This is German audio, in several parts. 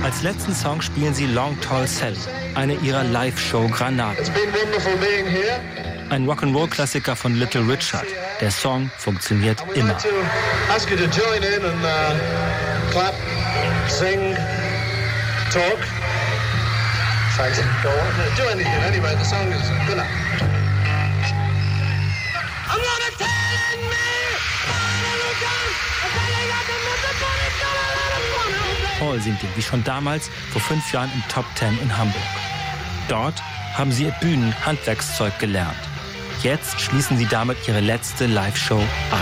Als letzten Song spielen sie Long Tall Sally, eine ihrer Live-Show-Granaten. Ein Rock'n'Roll-Klassiker von Little Richard. Der Song funktioniert immer. Paul singt ihn, wie schon damals, vor 5 Jahren im Top 10 in Hamburg. Dort haben sie ihr Bühnenhandwerkszeug gelernt. Jetzt schließen sie damit ihre letzte Live-Show ab.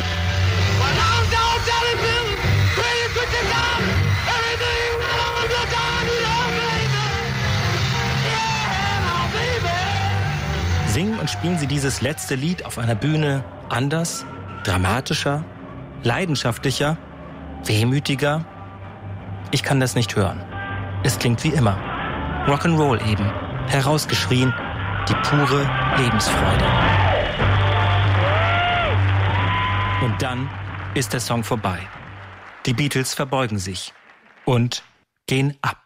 Singen und spielen sie dieses letzte Lied auf einer Bühne anders, dramatischer, leidenschaftlicher, wehmütiger. Ich kann das nicht hören. Es klingt wie immer. Rock'n'Roll eben. Herausgeschrien. Die pure Lebensfreude. Und dann ist der Song vorbei. Die Beatles verbeugen sich und gehen ab.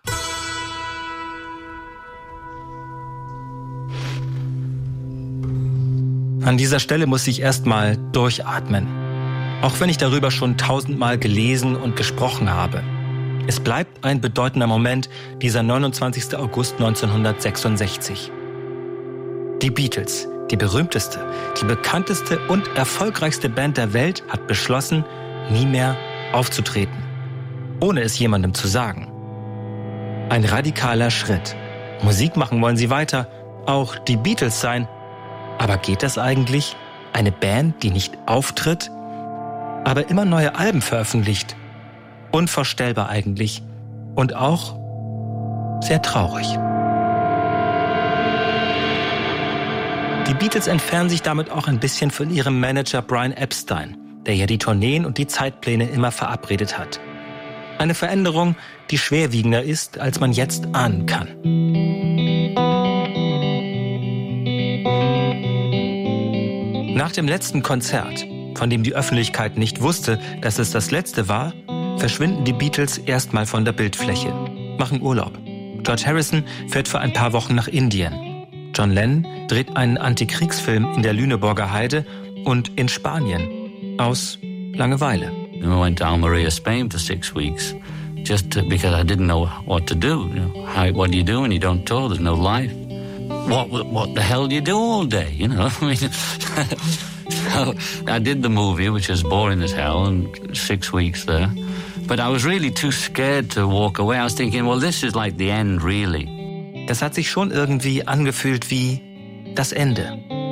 An dieser Stelle muss ich erstmal durchatmen. Auch wenn ich darüber schon 1000-mal gelesen und gesprochen habe. Es bleibt ein bedeutender Moment, dieser 29. August 1966. Die Beatles, die berühmteste, die bekannteste und erfolgreichste Band der Welt, hat beschlossen, nie mehr aufzutreten. Ohne es jemandem zu sagen. Ein radikaler Schritt. Musik machen wollen sie weiter, auch die Beatles sein. Aber geht das eigentlich? Eine Band, die nicht auftritt, aber immer neue Alben veröffentlicht? Unvorstellbar eigentlich. Und auch sehr traurig. Die Beatles entfernen sich damit auch ein bisschen von ihrem Manager Brian Epstein, der ja die Tourneen und die Zeitpläne immer verabredet hat. Eine Veränderung, die schwerwiegender ist, als man jetzt ahnen kann. Nach dem letzten Konzert, von dem die Öffentlichkeit nicht wusste, dass es das letzte war, verschwinden die Beatles erstmal von der Bildfläche, machen Urlaub. George Harrison fährt für ein paar Wochen nach Indien. John Lennon dreht einen Antikriegsfilm in der Lüneburger Heide und in Spanien aus Langeweile. We went to Almeria, Spain for 6 weeks, just because I didn't know what to do. You know, what do you do when you don't tour? There's no life. What the hell do you do all day? You know, I mean, so I did the movie, which was boring as hell, and 6 weeks there. But I was really too scared to walk away. I was thinking, well, this is like the end, really. Das hat sich schon irgendwie angefühlt wie das Ende.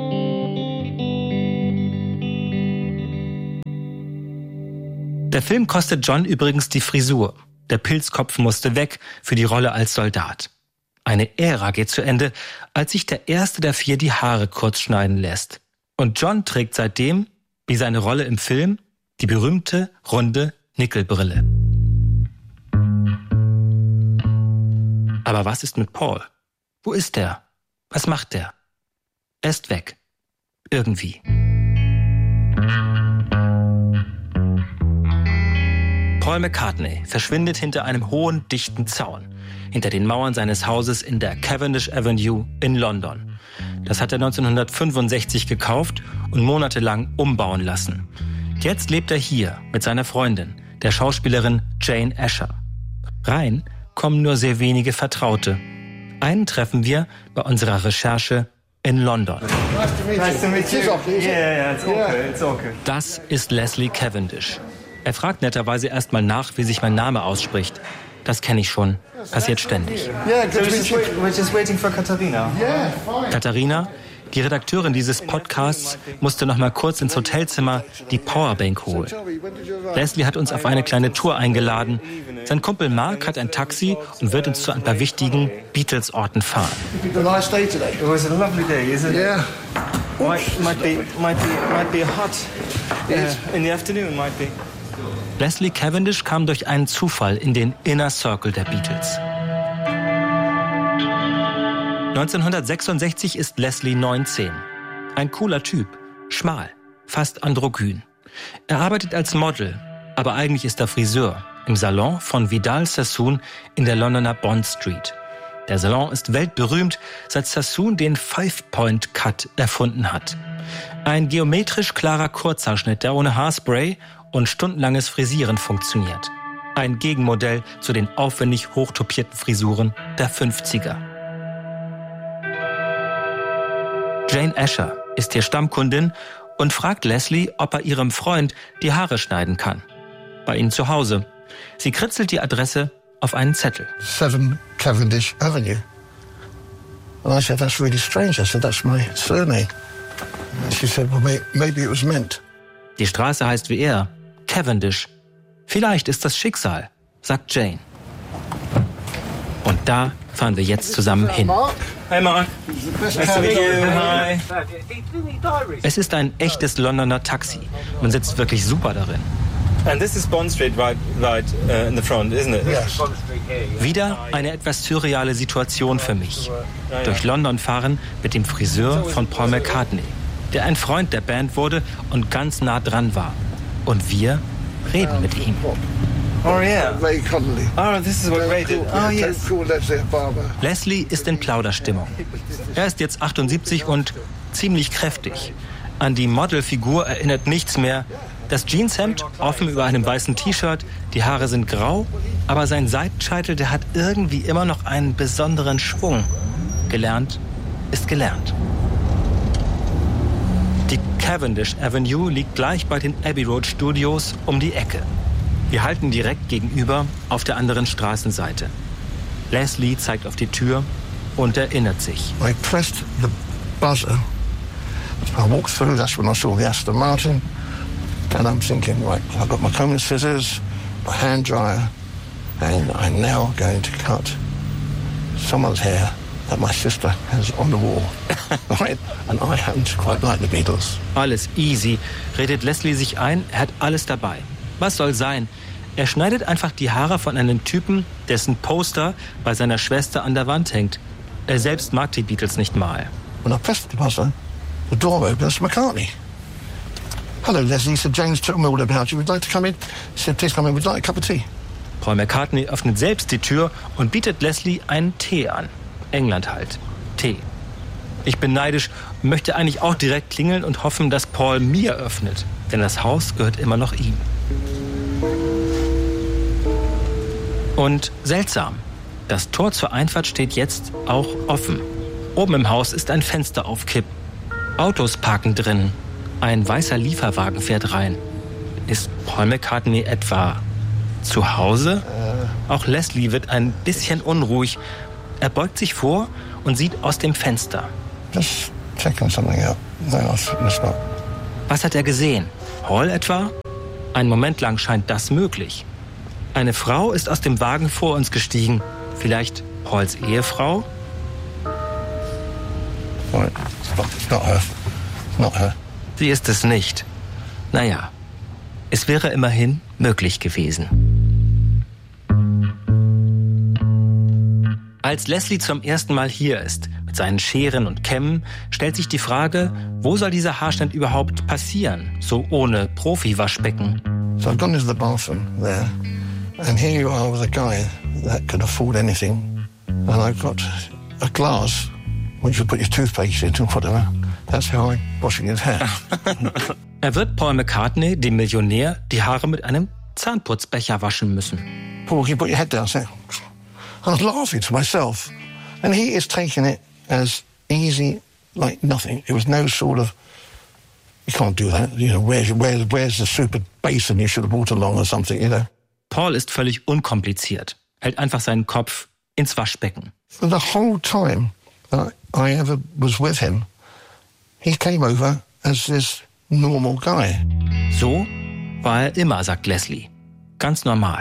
Der Film kostet John übrigens die Frisur. Der Pilzkopf musste weg für die Rolle als Soldat. Eine Ära geht zu Ende, als sich der erste der 4 die Haare kurz schneiden lässt. Und John trägt seitdem, wie seine Rolle im Film, die berühmte, runde Nickelbrille. Aber was ist mit Paul? Wo ist er? Was macht er? Er ist weg. Irgendwie. Paul McCartney verschwindet hinter einem hohen, dichten Zaun, hinter den Mauern seines Hauses in der Cavendish Avenue in London. Das hat er 1965 gekauft und monatelang umbauen lassen. Jetzt lebt er hier mit seiner Freundin, der Schauspielerin Jane Asher. Rein kommen nur sehr wenige Vertraute. Einen treffen wir bei unserer Recherche in London. Nice to meet you. Yeah, it's okay. Das ist Leslie Cavendish. Er fragt netterweise erstmal nach, wie sich mein Name ausspricht. Das kenne ich schon. Passiert ständig. We're just waiting for Katharina. Katharina, die Redakteurin dieses Podcasts, musste noch mal kurz ins Hotelzimmer die Powerbank holen. Leslie hat uns auf eine kleine Tour eingeladen. Sein Kumpel Mark hat ein Taxi und wird uns zu ein paar wichtigen Beatles-Orten fahren. It was a lovely day, isn't it? Yeah. Might be hot. In the afternoon, might be. Leslie Cavendish kam durch einen Zufall in den Inner Circle der Beatles. 1966 ist Leslie 19. Ein cooler Typ, schmal, fast androgyn. Er arbeitet als Model, aber eigentlich ist er Friseur. im Salon von Vidal Sassoon in der Londoner Bond Street. Der Salon ist weltberühmt, seit Sassoon den Five-Point-Cut erfunden hat. Ein geometrisch klarer Kurzhaarschnitt, der ohne Haarspray und stundenlanges Frisieren funktioniert. Ein Gegenmodell zu den aufwendig hochtopierten Frisuren der 50er. Jane Asher ist hier Stammkundin und fragt Leslie, ob er ihrem Freund die Haare schneiden kann. Bei ihnen zu Hause. Sie kritzelt die Adresse auf einen Zettel. 7 Cavendish Avenue. And I said, that's really strange. I said, that's my surname. And she said, well, maybe it was meant. Die Straße heißt wie er, Cavendish. Vielleicht ist das Schicksal, sagt Jane. Und da fahren wir jetzt zusammen hin. Hey Mark. Nice to meet you. Hi. Es ist ein echtes Londoner Taxi. Man sitzt wirklich super darin. And this is Bond Street right in the front, isn't it? Yes. Wieder eine etwas surreale Situation für mich. Durch London fahren mit dem Friseur von Paul McCartney, der ein Freund der Band wurde und ganz nah dran war. Und wir reden mit ihm. Oh yeah. Ray Connolly. Oh, this is what Ray did. Oh yes. Don't call Leslie a barber. Leslie ist in Plauderstimmung. Er ist jetzt 78 und ziemlich kräftig. An die Modelfigur erinnert nichts mehr. Das Jeanshemd offen über einem weißen T-Shirt, die Haare sind grau, aber sein Seitenscheitel, der hat irgendwie immer noch einen besonderen Schwung. Gelernt ist gelernt. Die Cavendish Avenue liegt gleich bei den Abbey Road Studios um die Ecke. Wir halten direkt gegenüber auf der anderen Straßenseite. Leslie zeigt auf die Tür und erinnert sich. I pressed the buzzer. I walked through. That's when I saw the Aston Martin. And I'm thinking, right, I've got my comb and scissors, my hand dryer, and I'm now going to cut someone's hair that my sister has on the wall. Right? And I happen to quite like the Beatles. Alles easy, redet Leslie sich ein, er hat alles dabei. Was soll sein? Er schneidet einfach die Haare von einem Typen, dessen Poster bei seiner Schwester an der Wand hängt. Er selbst mag die Beatles nicht mal. When I pressed the buzzer, the door opens, McCartney. Hello, Leslie. He said, James told me all about you. Would you like to come in? He said, please come in. Would you like a cup of tea? Paul McCartney öffnet selbst die Tür und bietet Leslie einen Tee an. England halt. Tee. Ich bin neidisch, möchte eigentlich auch direkt klingeln und hoffen, dass Paul mir öffnet. Denn das Haus gehört immer noch ihm. Und seltsam. Das Tor zur Einfahrt steht jetzt auch offen. Oben im Haus ist ein Fenster auf Kipp. Autos parken drin. Ein weißer Lieferwagen fährt rein. Ist Paul McCartney etwa zu Hause? Auch Leslie wird ein bisschen unruhig. Er beugt sich vor und sieht aus dem Fenster. Just checking something out. No, it's not. Was hat er gesehen? Paul etwa? Einen Moment lang scheint das möglich. Eine Frau ist aus dem Wagen vor uns gestiegen. Vielleicht Pauls Ehefrau? Right. It's not her. It's not her. Sie ist es nicht. Naja, es wäre immerhin möglich gewesen. Als Leslie zum ersten Mal hier ist, mit seinen Scheren und Kämmen, stellt sich die Frage, wo soll dieser Haarschnitt überhaupt passieren, so ohne Profi-Waschbecken? So I've gone into the bathroom there, and here you are with a guy that can afford anything, and I've got a glass which you put your toothpaste into, whatever. That's how I'm washing his hair. Er wird Paul McCartney, dem Millionär, die Haare mit einem Zahnputzbecher waschen müssen. Paul, can you put your head down? I was laughing to myself. And he is taking it as easy, like nothing. It was no sort of, you can't do that. You know, where's the super basin you should have brought along or something, you know. Paul ist völlig unkompliziert, hält einfach seinen Kopf ins Waschbecken. For the whole time that I ever was with him, he came over as this normal guy. So war er immer, sagt Leslie. Ganz normal.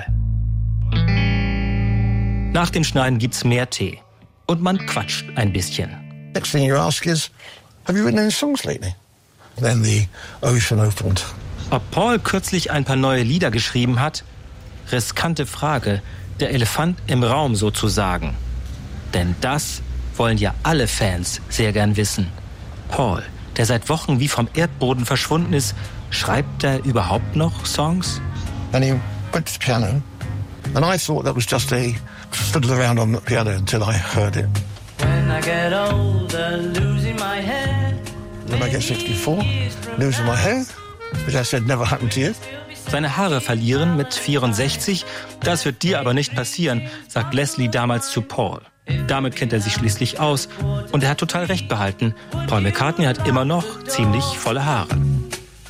Nach dem Schneiden gibt's mehr Tee. Und man quatscht ein bisschen. Next thing you ask is, have you written any songs lately? Then the ocean opened. Ob Paul kürzlich ein paar neue Lieder geschrieben hat? Riskante Frage. Der Elefant im Raum sozusagen. Denn das wollen ja alle Fans sehr gern wissen. Paul, der seit Wochen wie vom Erdboden verschwunden ist, schreibt er überhaupt noch Songs? And he went to the piano And I thought that was just fiddle around on the piano until I heard it. When I get older, losing my hair. When I get 64, losing my hair, which I said never happened to you. Seine Haare verlieren mit 64, das wird dir aber nicht passieren, sagt Leslie damals zu Paul. Damit kennt er sich schließlich aus und er hat total recht behalten. Paul McCartney hat immer noch ziemlich volle Haare.